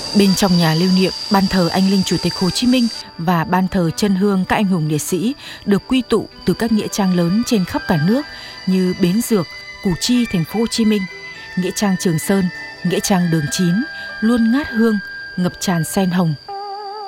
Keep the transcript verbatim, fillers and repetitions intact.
Bên trong nhà lưu niệm, ban thờ anh linh Chủ tịch Hồ Chí Minh và ban thờ chân hương các anh hùng liệt sĩ được quy tụ từ các nghĩa trang lớn trên khắp cả nước như Bến Dược, Củ Chi, thành phố Hồ Chí Minh, nghĩa trang Trường Sơn, nghĩa trang Đường Chín luôn ngát hương, ngập tràn sen hồng.